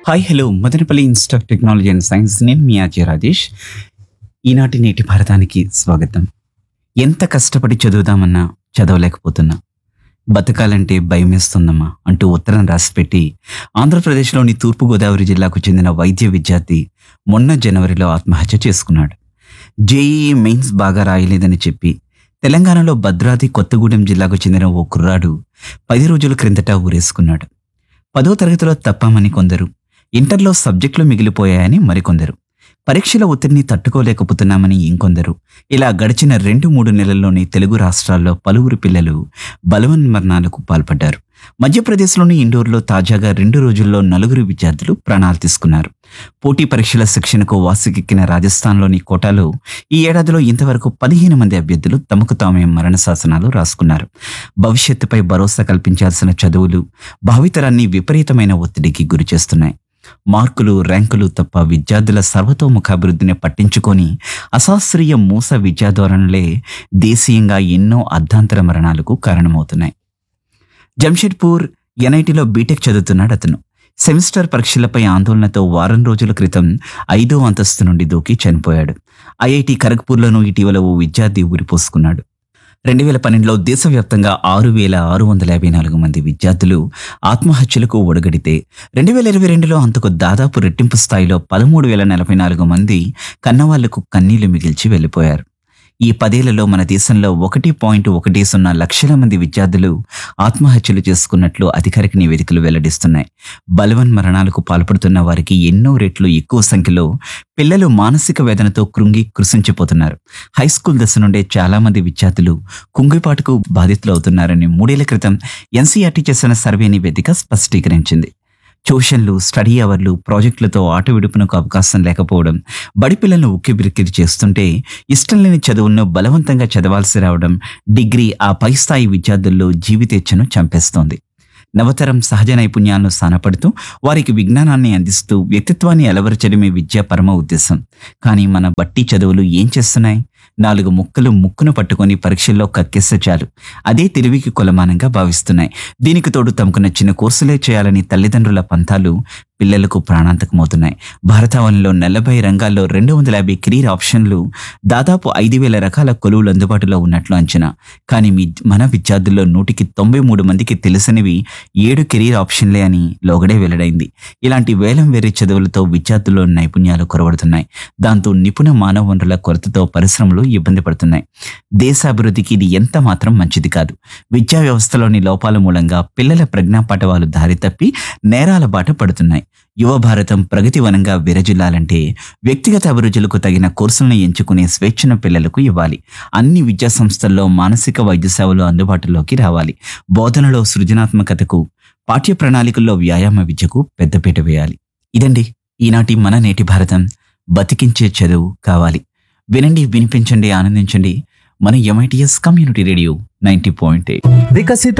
Hi hello Madanapalle institute of technology and science. నేను మీ RJ Rajesh. ఈనాటి నేటి భారతానికి స్వాగతం. ఎంత కష్టపడి చదువుదామన్నా చదవలేకపోతున్నా, బతకాలంటే భయమేస్తుందమ్మా అంటూ ఉత్తరం రాసిపెట్టి ఆంధ్రప్రదేశ్లోని తూర్పుగోదావరి జిల్లాకు చెందిన వైద్య విద్యార్థి మొన్న జనవరిలో ఆత్మహత్య చేసుకున్నాడు. జేఈఈ మెయిన్స్ బాగా రాయలేదని చెప్పి తెలంగాణలో భద్రాద్రి కొత్తగూడెం జిల్లాకు చెందిన ఓ కుర్రాడు 10 రోజుల క్రిందట ఊరేసుకున్నాడు. 10వ తరగతిలో తప్పామని కొందరు, ఇంటర్లో సబ్జెక్టులు మిగిలిపోయాయని మరికొందరు, పరీక్షల ఒత్తిడిని తట్టుకోలేకపోతున్నామని ఇంకొందరు. ఇలా గడిచిన 2-3 నెలల్లోనే తెలుగు రాష్ట్రాల్లో పలువురు పిల్లలు బలవన్మరణాలకు పాల్పడ్డారు. మధ్యప్రదేశ్లోని ఇండోర్లో తాజాగా 2 రోజుల్లో 4 విద్యార్థులు ప్రాణాలు తీసుకున్నారు. పోటీ పరీక్షల శిక్షణకు వాసికెక్కిన రాజస్థాన్లోని కోటాలో ఈ ఏడాదిలో ఇంతవరకు 15 మంది అభ్యర్థులు తమకు తామే మరణ శాసనాలు రాసుకున్నారు. భవిష్యత్తుపై భరోసా కల్పించాల్సిన చదువులు భావితరాన్ని విపరీతమైన ఒత్తిడికి గురిచేస్తున్నాయి. మార్కులు, ర్యాంకులు తప్ప విద్యార్థుల సర్వతోముఖాభివృద్ధిని పట్టించుకొని అశాస్త్రీయ మూస విద్యాధోరణులే దేశీయంగా ఎన్నో అర్ధాంతర మరణాలకు కారణమవుతున్నాయి. జంషెడ్పూర్ ఎన్ఐటిలో బీటెక్ చదువుతున్నాడు అతను. సెమిస్టర్ పరీక్షలపై ఆందోళనతో వారం రోజుల క్రితం 5వ అంతస్తు నుండి దూకి చనిపోయాడు. ఐఐటి ఖరగ్పూర్లోనూ ఇటీవల ఓ విద్యార్థి ఊరిపోసుకున్నాడు. 2012లో దేశవ్యాప్తంగా 6,654 మంది విద్యార్థులు ఆత్మహత్యలకు ఒడగడితే 2022లో అంతకు దాదాపు రెట్టింపు స్థాయిలో 13,044 మంది కన్నవాళ్లకు కన్నీళ్లు మిగిల్చి వెళ్లిపోయారు. ఈ 10 ఏళ్లలో మన దేశంలో 1.10 లక్షల మంది విద్యార్థులు ఆత్మహత్యలు చేసుకున్నట్లు అధికారిక నివేదికలు వెల్లడిస్తున్నాయి. బలవన్మరణాలకు పాల్పడుతున్న వారికి ఎన్నో రెట్లు ఎక్కువ సంఖ్యలో పిల్లలు మానసిక వేదనతో కృంగి కృషించిపోతున్నారు. హైస్కూల్ దశ నుండే చాలా మంది విద్యార్థులు కుంగిపాటుకు బాధితులవుతున్నారని 3 ఏళ్ల క్రితం ఎన్సీఆర్టీ చేసిన సర్వే నివేదిక స్పష్టీకరించింది. ట్యూషన్లు, స్టడీ అవర్లు, ప్రాజెక్టులతో ఆట విడుపునకు అవకాశం లేకపోవడం, బడి పిల్లలను ఉక్కిబిక్కిరి చేస్తుంటే ఇష్టం లేని చదువులను బలవంతంగా చదవాల్సి రావడం డిగ్రీ, ఆ పై స్థాయి విద్యార్థుల్లో జీవితేచ్ఛను చంపేస్తోంది. నవతరం సహజ నైపుణ్యాలను సానపడుతూ వారికి విజ్ఞానాన్ని అందిస్తూ వ్యక్తిత్వాన్ని అలవరచడమే విద్య పరమ ఉద్దేశం. కానీ మన బట్టి చదువులు ఏం చేస్తున్నాయి? 4 ముక్కలు ముక్కును పట్టుకొని పరీక్షల్లో కక్కేస్తే చాలు, అదే తెలివికి కొలమానంగా భావిస్తున్నాయి. దీనికి తోడు తమకు నచ్చిన కోర్సులే చేయాలని తల్లిదండ్రుల పంతాలు పిల్లలకు ప్రాణాంతకమవుతున్నాయి. భారతావనిలో 40 రంగాల్లో 250 కెరీర్ ఆప్షన్లు, దాదాపు 5,000 రకాల కొలువులు అందుబాటులో ఉన్నట్లు అంచనా. కానీ మన విద్యార్థుల్లో 100కి 93 మందికి తెలిసినవి 7 కెరీర్ ఆప్షన్లే అని లోగడే వెల్లడైంది. ఇలాంటి వేలం వేరే చదువులతో విద్యార్థుల్లో నైపుణ్యాలు కొరవడుతున్నాయి. దాంతో నిపుణ మానవ వనరుల కొరతతో పరిశ్రమలు ఇబ్బంది పడుతున్నాయి. దేశాభివృద్ధికి ఇది ఎంత మాత్రం మంచిది కాదు. విద్యా వ్యవస్థలోని లోపాల మూలంగా పిల్లల ప్రజ్ఞాపాఠవాలు దారి తప్పి నేరాల బాట పడుతున్నాయి. యువ భారతం ప్రగతి వనంగా విరజిల్లాలంటే వ్యక్తిగత అభిరుచులకు తగిన కోర్సులను ఎంచుకునే స్వేచ్ఛను పిల్లలకు ఇవ్వాలి. అన్ని విద్యా సంస్థల్లో మానసిక వైద్య సేవలు అందుబాటులోకి రావాలి. బోధనలో సృజనాత్మకతకు, పాఠ్య ప్రణాళికల్లో వ్యాయామ విద్యకు పెద్దపీట వేయాలి. ఇదండి ఈనాటి మన నేటి భారతం. బతికించే చదువు కావాలి. వినండి, వినిపించండి, ఆనందించండి. మన ఎంఐటిఎస్ కమ్యూనిటీ రేడియో 90.8. వికసిత